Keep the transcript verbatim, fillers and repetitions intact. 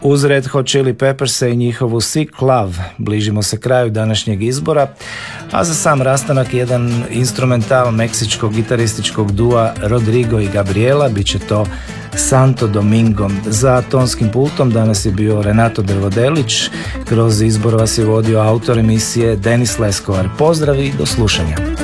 Uz Red Hot Chili Peppersa i njihovu Sick Love bližimo se kraju današnjeg izbora, a za sam rastanak jedan instrumental meksičkog gitarističkog dua Rodrigo i Gabriela, bit će to Santo Domingo. Za tonskim pultom danas je bio Renato Drvodelić, kroz izbor vas je vodio autor emisije Denis Leskovar. Pozdrav i do slušanja.